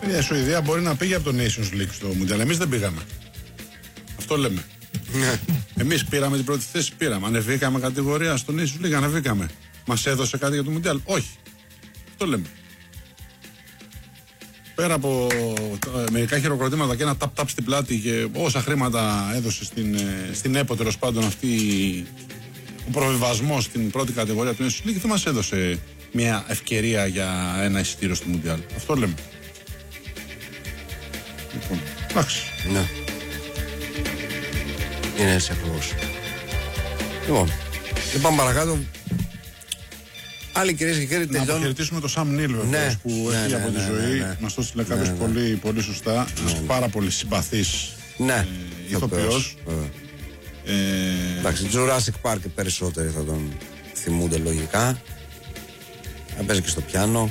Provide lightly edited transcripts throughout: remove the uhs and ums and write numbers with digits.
Η Σουηδία μπορεί να πήγε από το Nations League στο Μουντιάλ. Εμείς δεν πήγαμε. Αυτό λέμε. Εμείς πήραμε την πρώτη θέση, πήραμε. Ανεβήκαμε κατηγορία στο Nations League, ανεβήκαμε. Μας έδωσε κάτι για το Μουντιάλ? Όχι. Αυτό λέμε. Πέρα από μερικά χειροκροτήματα και ένα ταπ-ταπ στην πλάτη και όσα χρήματα έδωσε στην ΕΠΟ, τέλος πάντων, αυτή ο προβιβασμός στην πρώτη κατηγορία του Nations League, δεν μας έδωσε μια ευκαιρία για ένα εισιτήριο στο Μουντιάλ. Αυτό λέμε. Λοιπόν, εντάξει. Ναι. Είναι έτσι ακριβώς. Λοιπόν, πάμε παρακάτω. Άλλοι κυρίες και κύριοι τελειώνουν. Να αποχαιρετήσουμε τον Σαμ Νίλ, βεβαίως, που έχει από τη ζωή. Μας το έστειλε κάποιος πολύ, πολύ σωστά. Πάρα πολύ συμπαθής ηθοποιός. Εντάξει, Jurassic Park περισσότεροι θα τον θυμούνται λογικά. Έπαιζε και στο πιάνο.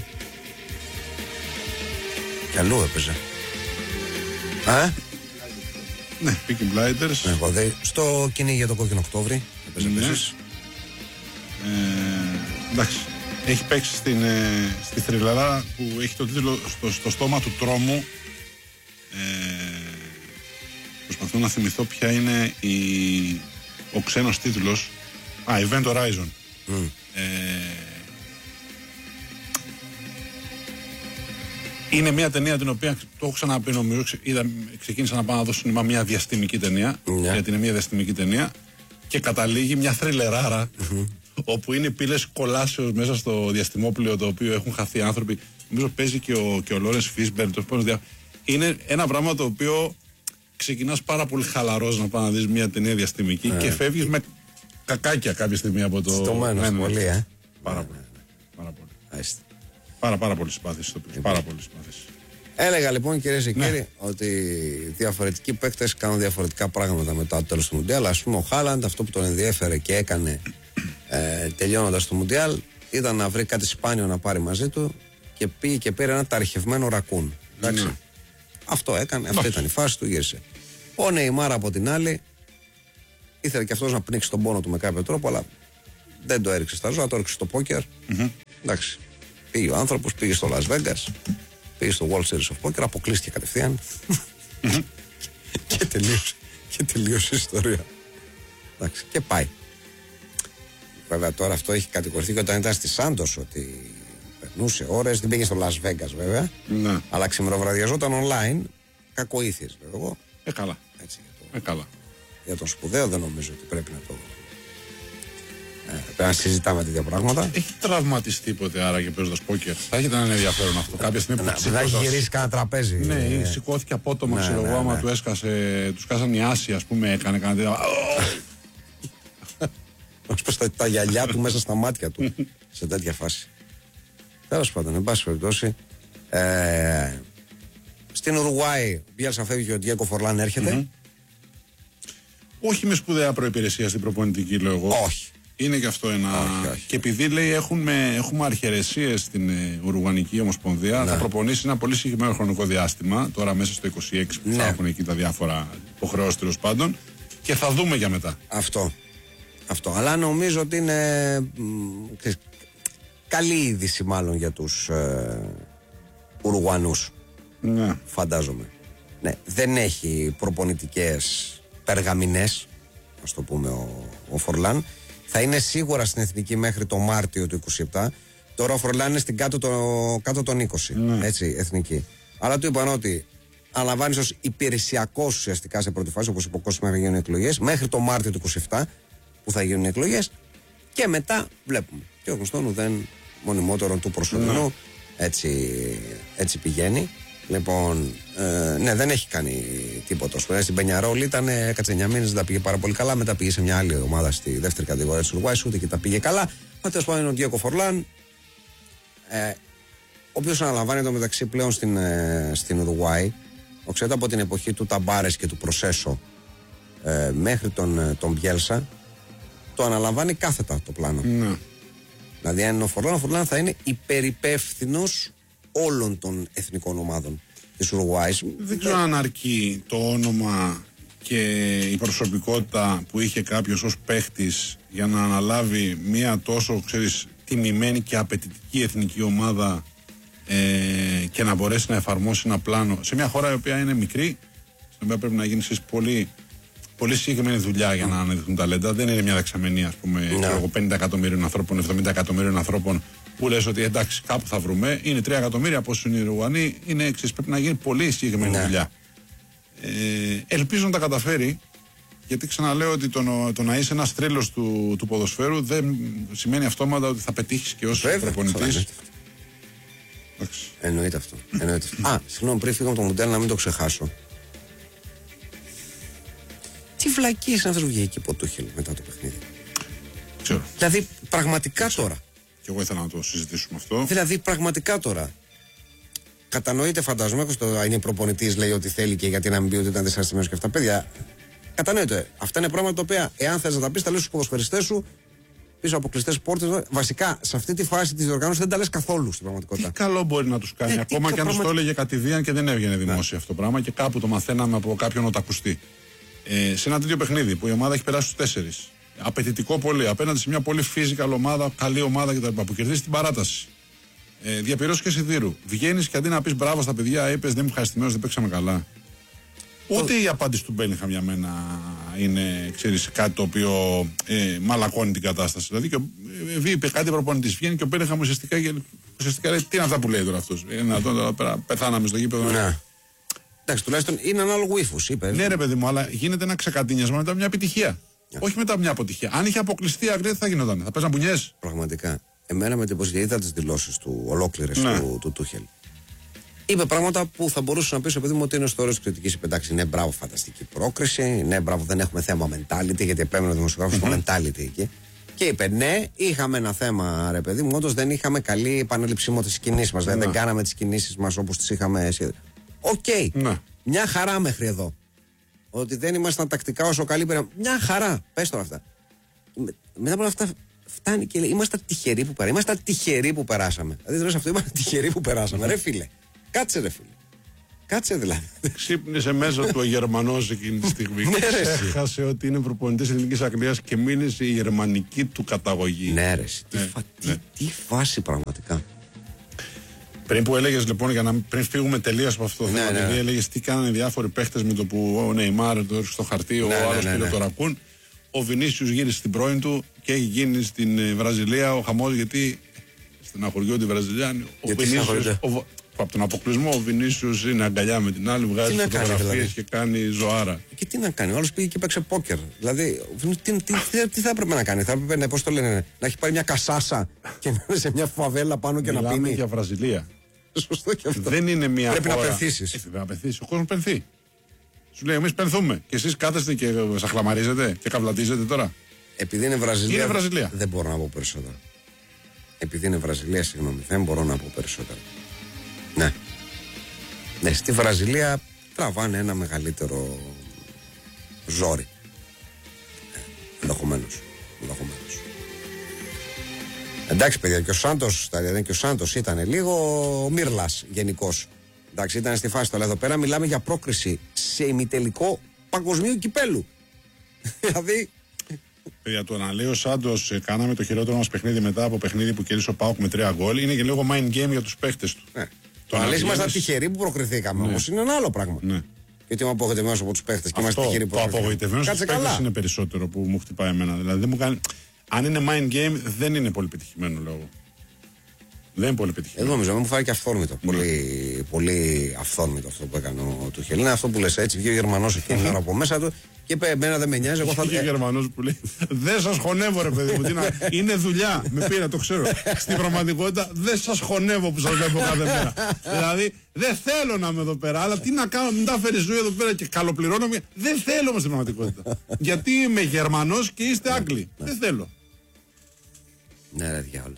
Κι αλλού έπαιζε. Ναι, Peaky Blinders. Στο κυνήγι για το Κόκκινο Οκτώβρη έπαιζε επίσης. Εντάξει. Έχει παίξει στη θρυλαρά που έχει το τίτλο στο στόμα του τρόμου. Προσπαθώ να θυμηθώ ποια είναι ο ξένος τίτλος. Event Horizon. Είναι μια ταινία την οποία το έχω ξαναπεί, νομίζω. Ξεκίνησα να πάω να δω σινεμά μια διαστημική ταινία. Γιατί είναι μια διαστημική ταινία. Και καταλήγει μια θρυλεράρα. Όπου είναι πύλες κολάσεως μέσα στο διαστημόπλαιο, το οποίο έχουν χαθεί άνθρωποι. Νομίζω παίζει και ο Λόρενς Φίσμπερν. Είναι ένα πράγμα το οποίο ξεκινάς πάρα πολύ χαλαρός να πας να δεις μια ταινία διαστημική και φεύγεις με κακάκια κάποια στιγμή από το. Στο μένος πολύ, Πάρα πολύ. Πάρα πολύ συμπάθηση. Πάρα πολύ συμπάθηση. Έλεγα λοιπόν, κυρίες και κύριοι, ότι διαφορετικοί παίκτες κάνουν διαφορετικά πράγματα μετά το τέλος του Μουντιάλ. Ας πούμε, ο Χάλαντ, αυτό που τον ενδιέφερε και έκανε τελειώνοντας το Μουντιάλ, ήταν να βρει κάτι σπάνιο να πάρει μαζί του και πήγε και πήρε ένα ταρχευμένο ρακούν. Εντάξει. Αυτό έκανε, αυτή ήταν η φάση του, γύρισε. Ο Νεϊμάρ από την άλλη ήθελε και αυτός να πνίξει τον πόνο του με κάποιο τρόπο, αλλά δεν το έριξε στα ζώα, το έριξε στο πόκερ. Εντάξει. Πήγε ο άνθρωπος, πήγε στο Las Vegas, πήγε στο World Series of Poker, αποκλείστηκε κατευθείαν και τελείωσε η ιστορία. Εντάξει, και πάει. Βέβαια τώρα αυτό έχει κατηγορηθεί και όταν ήταν στη Σάντος ότι περνούσε ώρες, δεν πήγε στο Las Vegas βέβαια, αλλά ξημεροβραδιαζόταν online, κακοήθειες λέω εγώ. Καλά. Έτσι, καλά. Για τον σπουδαίο δεν νομίζω ότι πρέπει να το πρέπει να συζητάμε τέτοια πράγματα. Έχει τραυματιστεί ποτέ άραγε παίζοντας πόκερ? Θα έχει έναν ενδιαφέρον αυτό. Κάποια στιγμή που θα έχει γυρίσει κανένα τραπέζι. Ναι, ή σηκώθηκε απότομα, ξέρω εγώ, άμα του σκάσαν οι άσοι, ας πούμε, έκανε τέτοια. Ώσπως τα γυαλιά του μέσα στα μάτια του σε τέτοια φάση. Τέλος πάντων, εν πάση περιπτώσει, στην Ουρουγουάη Μπιέλσα φεύγει και ο Ντιέγκο Φορλάν έρχεται. Όχι με σπουδαία προϋπηρεσία στην προπονητική, λέω εγώ. Όχι. Είναι και αυτό ένα. Όχι. Και επειδή λέει έχουμε αρχαιρεσίες στην Ουρουγουανική Ομοσπονδία, θα προπονήσει ένα πολύ συγκεκριμένο χρονικό διάστημα, τώρα μέσα στο 26 που θα έχουν εκεί τα διάφορα υποχρεώσεις τέλος πάντων, και θα δούμε για μετά. Αυτό. Αλλά νομίζω ότι είναι καλή είδηση μάλλον για τους Ουρουγουανούς. Ναι. Φαντάζομαι. Ναι, δεν έχει προπονητικές περγαμηνές, ας το πούμε, ο Φορλάν. Θα είναι σίγουρα στην εθνική μέχρι το Μάρτιο του 27. Τώρα ο Φορλάν είναι στην κάτω των 20. Έτσι, εθνική. Αλλά του είπαν ότι αναλαμβάνει ως υπηρεσιακός ουσιαστικά σε πρώτη φάση, όπως είπε ο Κώστας, μέχρι να γίνουν εκλογές, μέχρι το Μάρτιο του 27 που θα γίνουν εκλογές, και μετά βλέπουμε. Και ο γνωστόν ουδέν μονιμότερον του προσωρινού. Έτσι πηγαίνει. Λοιπόν, ναι, δεν έχει κάνει τίποτα. Στην Πενιαρόλ έκατσε 9 μήνες, δεν τα πήγε πάρα πολύ καλά. Μετά πήγε σε μια άλλη ομάδα στη δεύτερη κατηγορία της Ουρουγουάης, ούτε και τα πήγε καλά. Μα τέλος πάντων είναι ο Ντιέγκο Φορλάν, ο οποίος αναλαμβάνει το μεταξύ πλέον στην Ουρουγουάη. Ξέρετε, από την εποχή του Ταμπάρες και του Προσέσο μέχρι τον Μπιέλσα, το αναλαμβάνει κάθετα το πλάνο. Δηλαδή, αν είναι ο Φορλάν θα είναι υπερυπεύθυνος όλων των εθνικών ομάδων της Ουρουγουάης. Δεν ξέρω αν αρκεί το όνομα και η προσωπικότητα που είχε κάποιος ως παίχτης για να αναλάβει μια τόσο, ξέρεις, τιμημένη και απαιτητική εθνική ομάδα και να μπορέσει να εφαρμόσει ένα πλάνο σε μια χώρα η οποία είναι μικρή, στην οποία πρέπει να γίνει πολύ, πολύ συγκεκριμένη δουλειά για να αναδειχθούν ταλέντα. Δεν είναι μια δεξαμενή, ας πούμε, 50 εκατομμύριων ανθρώπων, 70 εκατομμύριων ανθρώπων που λες ότι εντάξει, κάπου θα βρούμε. Είναι 3 εκατομμύρια από όσοι είναι οι Ουρουγανοί, είναι εξής. Πρέπει να γίνει πολύ συγκεκριμένη δουλειά. Ελπίζω να τα καταφέρει, γιατί ξαναλέω ότι το να είσαι ένας θρύλος του ποδοσφαίρου δεν σημαίνει αυτόματα ότι θα πετύχεις και ως προπονητής. Εννοείται αυτό. Α, συγγνώμη, πριν φύγω από το Μουντιάλ να μην το ξεχάσω. Τι βλακίες είναι αυτές που βγήκε από το Τούχελ μετά το παιχνίδι. Ξέρω. Δηλαδή, πραγματικά τώρα. Και εγώ ήθελα να το συζητήσουμε αυτό. Δηλαδή, πραγματικά τώρα. Κατανοείται, φαντάζομαι, είναι προπονητής, λέει ότι θέλει και γιατί να μην πει ότι ήταν δυσαρεστημένος και αυτά. Παιδιά, κατανοείται. Αυτά είναι πράγματα τα οποία, εάν θες να τα πεις, τα λες στους ποδοσφαιριστές σου πίσω από κλειστές πόρτες. Βασικά, σε αυτή τη φάση της διοργάνωσης δεν τα λες καθόλου στην πραγματικότητα. Τι καλό μπορεί να τους κάνει, ακόμα και αν τους το έλεγε κατηδίαν και δεν έβγαινε δημόσια αυτό το πράγμα και κάπου το μαθαίναμε από κάποιον οτακουστή. Σε ένα τέτοιο παιχνίδι που η ομάδα έχει περάσει στους 4. Απαιτητικό πολύ, απέναντι σε μια πολύ physical ομάδα, καλή ομάδα κτλ. Που κερδίζει την παράταση. Διαπυρώσεις και σιδήρου. Βγαίνεις και αντί να πεις μπράβο στα παιδιά, είπες δεν είμαι ευχαριστημένος, δεν παίξαμε καλά. Ούτε η απάντηση του Μπέλιγχαμ για μένα είναι, ξέρεις, κάτι το οποίο μαλακώνει την κατάσταση. Δηλαδή, είπε κάτι προπονητής, βγαίνει και ο Μπέλιγχαμ ουσιαστικά λέει: τι είναι αυτά που λέει τώρα αυτός. Πεθάναμε στο γήπεδο. Ναι. Εντάξει, τουλάχιστον είναι ανάλογο ύφος, είπε. Ναι, ρε παιδί μου, αλλά γίνεται ένα ξεκατίνιασμα μετά μια επιτυχία. Όχι μετά μια αποτυχία. Αν είχε αποκλειστεί η Αγγλία, τι θα γινόταν, θα παίζαν μπουνιές. Πραγματικά. Εμένα με εντυπωσιάζει, είδα τις δηλώσεις του ολόκληρες του Τούχελ. Είπε πράγματα που θα μπορούσε να πει, παιδί μου, ότι είναι στο όρο τη κριτική. Εντάξει, ναι, μπράβο, φανταστική πρόκριση. Ναι, μπράβο, δεν έχουμε θέμα mentality, γιατί επέμενε ο δημοσιογράφος στο mentality εκεί. Και είπε, ναι, είχαμε ένα θέμα, ρε παιδί μου, όντως δεν είχαμε καλή επαναληψιμότητα στις κινήσεις μας. Δεν κάναμε τις κινήσεις μας όπως τις είχαμε. Οκ. Μια χαρά μέχρι εδώ. Ότι δεν ήμασταν τακτικά όσο καλή πέρα. Μια χαρά. Πες τώρα αυτά. Μετά από αυτά φτάνει και λέει: είμαστε τυχεροί που περάσαμε. Είμαστε τυχεροί που περάσαμε. Δηλαδή, δεν αυτό, είμαστε τυχεροί που περάσαμε. Ρε φίλε. Κάτσε, ρε φίλε. Κάτσε δηλαδή. Ξύπνησε μέσα του ο Γερμανός εκείνη τη στιγμή. Ξέχασε ότι είναι προπονητής Εθνικής Αγγλίας και μείνησε η γερμανική του καταγωγή. Ναι, ρε. Τι φάση πραγματικά. Πριν που έλεγες λοιπόν, πριν φύγουμε τελείως από αυτό το θέμα, επειδή έλεγες τι κάνανε διάφοροι παίχτες με το που ο Νεϊμάρ το έριξε στο χαρτί, ο άλλος πήρε το ρακούν. Ο Βινίσιους γύρισε στην πρώην του και έχει γίνει στην Βραζιλία ο χαμός, γιατί στεναχωριούνται οι Βραζιλιάνοι. Από τον αποκλεισμό ο Βινίσιους είναι αγκαλιά με την άλλη, βγάζει φωτογραφίες δηλαδή, και κάνει ζωάρα. Και τι να κάνει, ο άλλος πήγε και παίξε πόκερ. Δηλαδή, τι θα έπρεπε να κάνει, θα έπρεπε πώς το λένε, να έχει πάρει μια κασάσα και να είναι σε μια φαβέλα πάνω και να πίνει. Για Βραζιλία. Σωστό και αυτό. Δεν είναι μια πρέπει χώρα... να πενθήσεις. Πρέπει να πενθήσεις. Ο κόσμος πενθεί. Σου λέει, εμείς πενθούμε. Και εσείς κάθεστε και σαχλαμαρίζετε και καυλατίζετε τώρα. Επειδή είναι Βραζιλία. Είναι Βραζιλία. Δεν μπορώ να πω περισσότερα. Επειδή είναι Βραζιλία, συγγνώμη, δεν μπορώ να πω περισσότερα. Ναι. Ναι, στη Βραζιλία τραβάνε ένα μεγαλύτερο ζόρι. Ενδεχομένως. Εντάξει, παιδιά, και ο Σάντος ήταν λίγο μύρλας γενικώς. Εντάξει, ήταν στη φάση του, αλλά εδώ πέρα μιλάμε για πρόκριση σε ημιτελικό παγκοσμίου κυπέλου. Δηλαδή. Για το να λέει ο Σάντος, κάναμε το χειρότερο μας παιχνίδι μετά από παιχνίδι που κέρδισε ο ΠΑΟΚ με 3 γκολ, είναι και λίγο mind game για τους παίχτες του. Ναι. Το να λες ήμασταν τυχεροί που προκριθήκαμε, όμως είναι ένα άλλο πράγμα. Ναι. Γιατί είμαι απογοητευμένος από τους παίχτες και είμαστε τυχεροί που προκριθήκαμε. Το απογοητευμένος από τους παίχτες είναι περισσότερο που μου χτυπάει εμένα. Δηλαδή δεν μου κάνει. Αν είναι mind game, δεν είναι πολύ πετυχημένο λόγο. Δεν είναι πολύ πετυχημένο. Νομίζω, μου φάει και αυθόρμητο. Πολύ αυθόρμητο αυτό που έκανε ο Τούχελ. Είναι αυτό που λες έτσι. Βγήκε ο Γερμανός εκείνη την ώρα από μέσα του και είπε: εμένα δεν με νοιάζει. Εγώ θα βγει ο Γερμανός που λέει: δεν σας χωνεύω, ρε παιδί μου. Είναι δουλειά. Με πήρα, το ξέρω. Στην πραγματικότητα δεν σας χωνεύω που σας βλέπω κάθε μέρα. Δηλαδή δεν θέλω να είμαι εδώ πέρα. Αλλά τι να κάνω, μην τα φέρει ζωή εδώ πέρα και καλοπληρώνω. Δεν θέλω όμως στην πραγματικότητα. Γιατί είμαι Γερμανός και είστε Άγγλοι. Δεν θέλω. Ναι, ρε διάολο.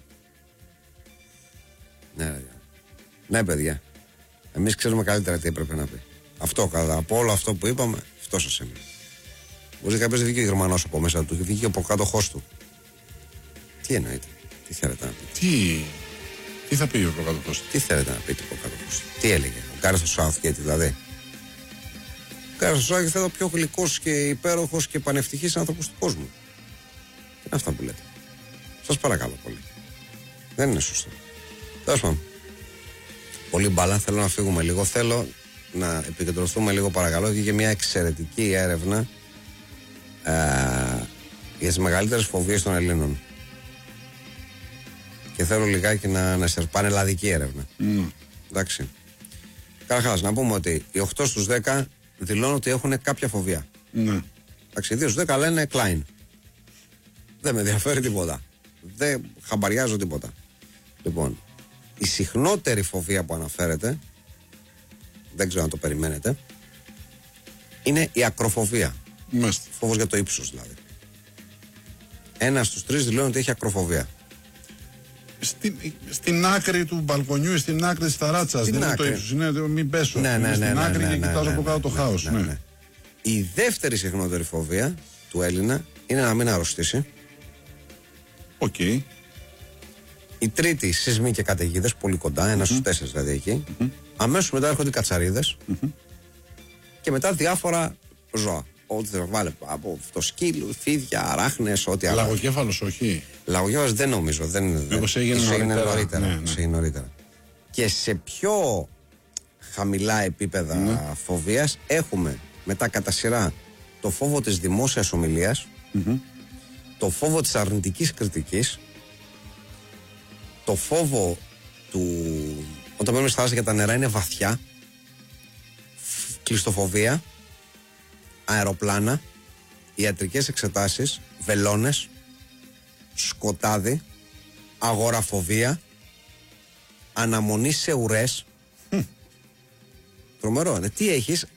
Ναι, παιδιά. Εμείς ξέρουμε καλύτερα τι έπρεπε να πει. Αυτό, από όλο αυτό που είπαμε, αυτό σας έμεινε. Μπορεί κάποιος δεν βγήκε ο Γερμανός από μέσα του, βγήκε ο προκάτοχός του. Τι εννοείται, τι θέλετε να πείτε. Τι θα πει ο προκάτοχός του. Τι θέλετε να πείτε ο προκάτοχός του. Τι έλεγε, ο Γκάρεθ Σάουθγκέιτ δηλαδή. Ο Γκάρεθ Σάουθγκέιτ θα ήταν ο πιο γλυκός και υπέροχος και πανευτυχής άνθρωπος του κόσμου. Τι είναι αυτά που λέτε. Σας παρακαλώ πολύ. Δεν είναι σωστό. Τέλος πάντων. Πολύ μπάλα, θέλω να φύγουμε λίγο. Θέλω να επικεντρωθούμε λίγο, παρακαλώ. Βγήκε μια εξαιρετική έρευνα για τις μεγαλύτερες φοβίες των Ελλήνων. Και θέλω λιγάκι να σε πανελλαδική έρευνα. Εντάξει. Καταρχάς, να πούμε ότι οι 8 στους 10 δηλώνουν ότι έχουν κάποια φοβία. Εντάξει, οι 2 στους 10 λένε Klein. Δεν με ενδιαφέρει τίποτα. Δεν χαμπαριάζω τίποτα. Λοιπόν, η συχνότερη φοβία που αναφέρεται, δεν ξέρω αν το περιμένετε, είναι η ακροφοβία. Φόβος για το ύψος δηλαδή. 1 στους 3 δηλώνει ότι έχει ακροφοβία. Στην άκρη του μπαλκονιού ή στην άκρη της ταράτσας. Δεν είναι το ύψος, είναι μην πέσω. Στην άκρη και κοιτάζω από κάτω το χάος. Η δεύτερη συχνότερη φοβία του Έλληνα είναι να μην αρρωστήσει. Οκ. Η τρίτη, σεισμοί και καταιγίδες, πολύ κοντά, 1 στους 4 δηλαδή εκεί. Αμέσως μετά έρχονται οι κατσαρίδες. Και μετά διάφορα ζώα. Ό,τι θα βάλε από το σκύλο, φίδια, αράχνες, ό,τι άλλο. Λαγοκέφαλος, όχι. Λαγοκέφαλος δεν νομίζω. Μήπως έγινε νωρίτερα. Νωρίτερα. Και σε πιο χαμηλά επίπεδα φοβίας έχουμε μετά κατά σειρά το φόβο της δημόσιας ομιλίας, το φόβο της αρνητικής κριτικής, το φόβο του όταν μένουμε στη θάλασσα και τα νερά είναι βαθιά, κλειστοφοβία, αεροπλάνα, ιατρικές εξετάσεις, βελόνες, σκοτάδι, αγοραφοβία, αναμονή σε ουρές. Τρομερό. Τι έχεις?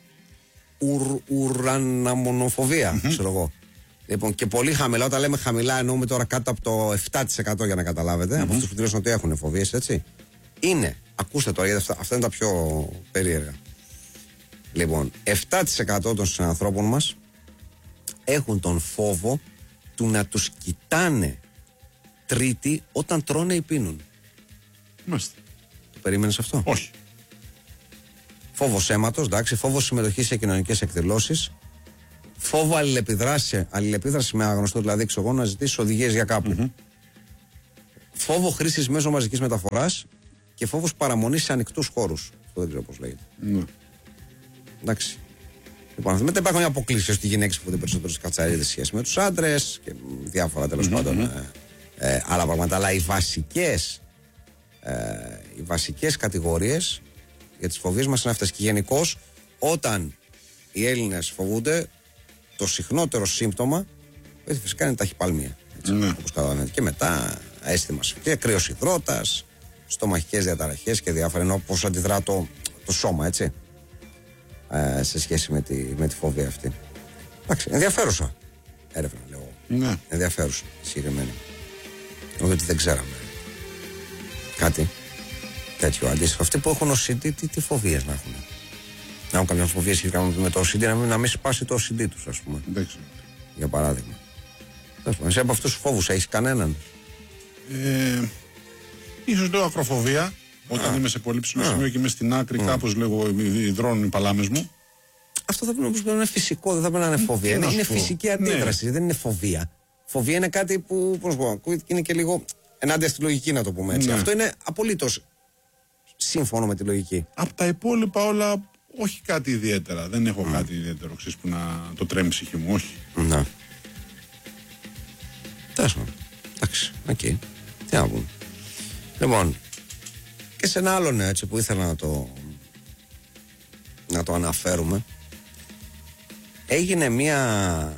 Ουραναμονοφοβία, ξέρω εγώ. Λοιπόν, και πολύ χαμηλά, όταν λέμε χαμηλά εννοούμε τώρα κάτω από το 7% για να καταλάβετε, από αυτούς που δηλώσουν ότι έχουν φοβίες, έτσι. Είναι, ακούστε τώρα, γιατί αυτά είναι τα πιο περίεργα. Λοιπόν, 7% των συνανθρώπων μας έχουν τον φόβο του να τους κοιτάνε τρίτοι όταν τρώνε ή πίνουν. Μάλιστα. Το περίμενες αυτό? Όχι. Φόβος αίματος, εντάξει, φόβος συμμετοχής σε κοινωνικές εκδηλώσεις, φόβο αλληλεπίδραση με άγνωστο, δηλαδή εξωγό να ζητήσει οδηγίες για κάπου. Φόβο χρήσης μέσω μαζικής μεταφοράς και φόβος παραμονής σε ανοιχτούς χώρους. Αυτό δεν ξέρω πώς λέγεται. Εντάξει. Λοιπόν, μετά υπάρχουν αποκλήσεις ότι οι γυναίκες φοβούνται περισσότερο στις κατσαρίδες σχέση με τους άντρες και διάφορα τέλος πάντων άλλα πράγματα. Αλλά οι βασικές κατηγορίες για τις φοβίες μας είναι αυτές. Και γενικώς, όταν οι Έλληνες φοβούνται, το συχνότερο σύμπτωμα φυσικά είναι ταχυπαλμία. Όπως καταλαβαίνετε. Και μετά αίσθημα σφυγεία, κρύος υδρότας, στομαχικές διαταραχές και διάφορα. Ενώ πώς αντιδρά το σώμα, έτσι. Σε σχέση με τη φοβία αυτή. Εντάξει, ενδιαφέρουσα έρευνα, λέω. Ναι. Ενδιαφέρουσα, συγκεκριμένη. Όχι ότι δεν ξέραμε κάτι τέτοιο αντίστοιχο. Αυτοί που έχουν OCD, τι φοβίες να έχουν? Να έχουν καμιά φοβία σχετικά με το OCD, να μην σπάσει το OCD τους, ας πούμε. Εντάξει. Για παράδειγμα. Εσύ από αυτούς τους φόβους έχεις κανέναν? Ίσως λέω ακροφοβία. Όταν είμαι σε πολύ ψηλό σημείο και είμαι στην άκρη, κάπως λέγω υδρώνουν οι παλάμες μου. Αυτό θα πρέπει να είναι φυσικό, δεν θα πρέπει να είναι φοβία. Είναι φυσική αντίδραση, δεν είναι φοβία. Φοβία είναι κάτι που, πώς πω, είναι και λίγο ενάντια στη λογική, να το πούμε έτσι. Αυτό είναι απολύτως σύμφωνο με τη λογική. Από τα υπόλοιπα όλα, όχι κάτι ιδιαίτερα. Δεν έχω κάτι ιδιαίτερο, ξέρεις, που να το τρέμει ψυχή μου, όχι. Ναι. Τέσσερα. Εντάξει, οκ. Τι να πούμε. Λοιπόν, και σε ένα άλλο νέο έτσι που ήθελα να το αναφέρουμε. Έγινε μια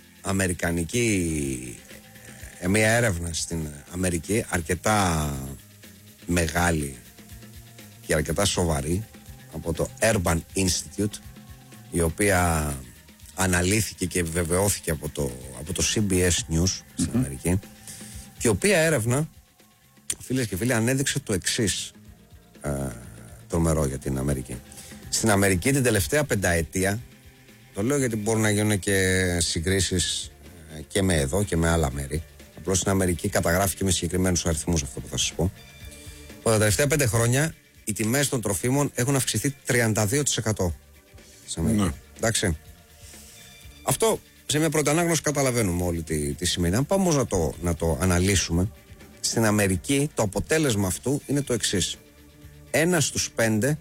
μια έρευνα στην Αμερική, αρκετά μεγάλη και αρκετά σοβαρή, από το Urban Institute, η οποία αναλύθηκε και βεβαιώθηκε από το CBS News στην Αμερική, και η οποία έρευνα, φίλες και φίλοι, ανέδειξε το εξής τρομερό για την Αμερική. Στην Αμερική την τελευταία πενταετία, το λέω γιατί μπορούν να γίνουν και συγκρίσεις και με εδώ και με άλλα μέρη, απλώς στην Αμερική καταγράφηκε με συγκεκριμένους αριθμούς αυτό που θα σας πω. Τα τελευταία 5 χρόνια οι τιμές των τροφίμων έχουν αυξηθεί 32% στην Αμερική. Εντάξει. Αυτό σε μια πρώτη ανάγνωση καταλαβαίνουμε όλοι τι σημαίνει. Αν πάμε όμως να το αναλύσουμε, στην Αμερική το αποτέλεσμα αυτού είναι το εξής. ένας στους 5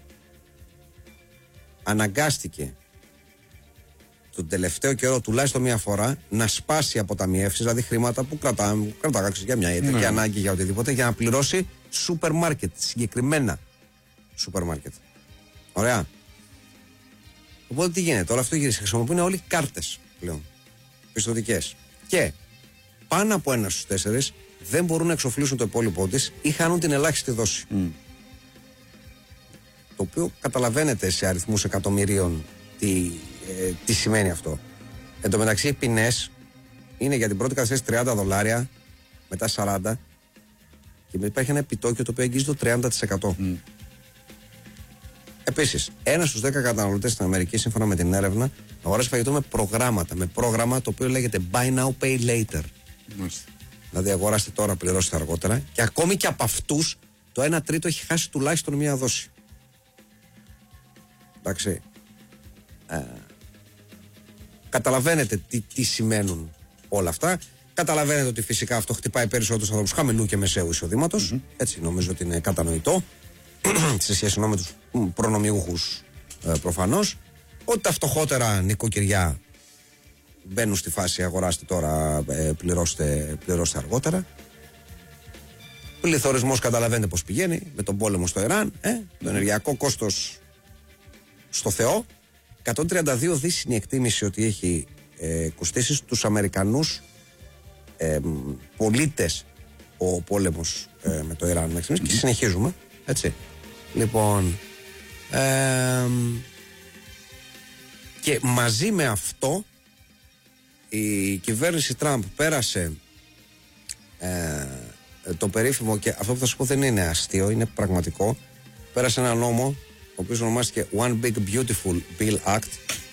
αναγκάστηκε τον τελευταίο καιρό τουλάχιστον μία φορά να σπάσει αποταμιεύσεις, δηλαδή χρήματα που κρατάγαξε για μια ιατρική ανάγκη, για οτιδήποτε, για να πληρώσει σούπερ μάρκετ, συγκεκριμένα σούπερ μάρκετ. Ωραία. Οπότε τι γίνεται, όλο αυτό γυρίζει. Χρησιμοποιούν όλοι κάρτες πλέον, πιστωτικές. Και πάνω από 1 στους 4 δεν μπορούν να εξοφλήσουν το υπόλοιπό της ή χάνουν την ελάχιστη δόση. Το οποίο καταλαβαίνετε σε αριθμούς εκατομμυρίων τι σημαίνει αυτό. Εν τω μεταξύ, οι ποινές είναι για την πρώτη καθυστέρηση $30, μετά 40, και υπάρχει ένα επιτόκιο το οποίο αγγίζει το 30%. Επίσης, 1 στους 10 καταναλωτές στην Αμερική, σύμφωνα με την έρευνα, αγοράζει φαγητό με προγράμματα. Με πρόγραμμα το οποίο λέγεται Buy Now, Pay Later. Δηλαδή, αγοράστε τώρα, πληρώστε αργότερα. Και ακόμη και από αυτούς, το 1/3 έχει χάσει τουλάχιστον μία δόση. Εντάξει. Καταλαβαίνετε τι σημαίνουν όλα αυτά. Καταλαβαίνετε ότι φυσικά αυτό χτυπάει περισσότερους ανθρώπους χαμηλού και μεσαίου εισοδήματος. Έτσι νομίζω ότι είναι κατανοητό σε σχέση με τους προνομιούχους προφανώς. Ότι τα φτωχότερα νοικοκυριά μπαίνουν στη φάση αγοράστε τώρα, πληρώστε αργότερα. Πληθωρισμός καταλαβαίνετε πως πηγαίνει με τον πόλεμο στο Ιράν, το ενεργειακό κόστος στο Θεό. 132 δις είναι η εκτίμηση ότι έχει κοστίσει στους Αμερικανούς πολίτες ο πόλεμος με το Ιράν μέχρι στιγμής, και συνεχίζουμε, έτσι. Λοιπόν, και μαζί με αυτό η κυβέρνηση Τραμπ πέρασε το περίφημο, και αυτό που θα σου πω δεν είναι αστείο, είναι πραγματικό, πέρασε ένα νόμο ο οποίος ονομάστηκε One Big Beautiful Bill Act.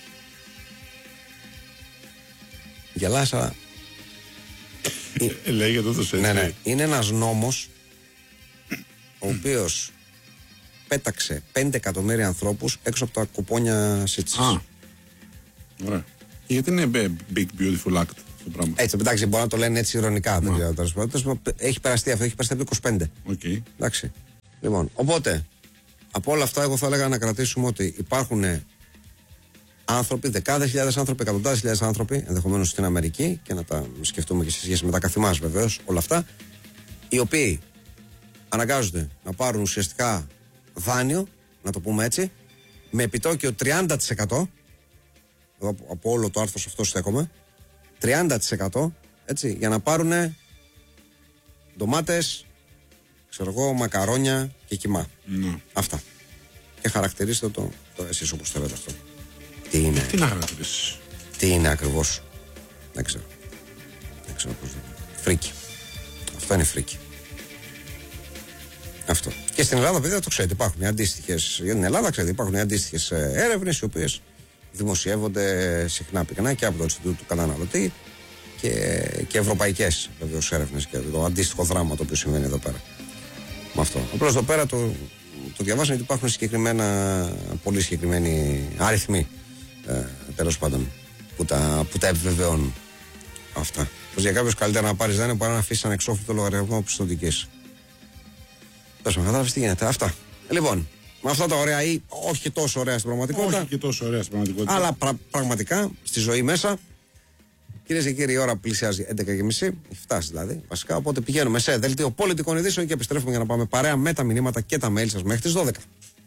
Γελάσα. Λέγεται το έτσι. Ναι. Είναι ένας νόμος ο οποίος πέταξε 5 εκατομμύρια ανθρώπους έξω από τα κουπόνια σύντησης. Ωραία. Γιατί είναι Big Beautiful Act το πράγμα? Έτσι, εντάξει, μπορεί να το λένε έτσι ηρωνικά. Έχει περαστεί αυτό, έχει περαστεί από το 25. Okay. Εντάξει. Λοιπόν, οπότε από όλα αυτά, εγώ θα έλεγα να κρατήσουμε ότι υπάρχουν άνθρωποι, δεκάδες χιλιάδες άνθρωποι, εκατοντάδες χιλιάδες άνθρωποι, ενδεχομένως στην Αμερική, και να τα σκεφτούμε και σε σχέση με τα καθημάς βεβαίως, όλα αυτά, οι οποίοι αναγκάζονται να πάρουν ουσιαστικά δάνειο, να το πούμε έτσι, με επιτόκιο 30%. Από όλο το άρθρο σε αυτό στέκομαι. 30%, έτσι, για να πάρουν ντομάτες, ξέρω εγώ, μακαρόνια και κιμά. Αυτά. Και χαρακτηρίστε το εσείς όπως θέλετε αυτό. Τι είναι? Τι να χαρακτηρίσεις? Τι είναι ακριβώς? Δεν ξέρω πώς. Φρίκι. Αυτό είναι φρίκι. Αυτό. Και στην Ελλάδα, παιδιά, το ξέρετε, υπάρχουν αντίστοιχες. Για την Ελλάδα, ξέρετε, υπάρχουν αντίστοιχες έρευνες, οι οποίες δημοσιεύονται συχνά πυκνά και από το Ινστιτούτο του Καταναλωτή και ευρωπαϊκές βεβαίως έρευνες και το αντίστοιχο δράμα το οποίο συμβαίνει εδώ πέρα. Με αυτό. Απλώς εδώ πέρα το διαβάζω, γιατί υπάρχουν πολύ συγκεκριμένοι αριθμοί, τέλος πάντων, που τα επιβεβαιώνουν αυτά. Πως για κάποιους καλύτερα να πάρεις δάνειο παρά να αφήσεις ανεξόφλητο λογαριασμό πιστωτικής. Πες με, κατάλαβες τι γίνεται? Αυτά. Λοιπόν, με αυτά τα ωραία ή όχι και τόσο ωραία στην πραγματικότητα. Όχι και τόσο ωραία στην πραγματικότητα. Αλλά πραγματικά στη ζωή μέσα. Κυρίες και κύριοι, η ώρα πλησιάζει 11:30. Έχει φτάσει δηλαδή. Βασικά, οπότε πηγαίνουμε σε δελτίο πολιτικών ειδήσεων και επιστρέφουμε για να πάμε παρέα με τα μηνύματα και τα mail σας μέχρι τις 12.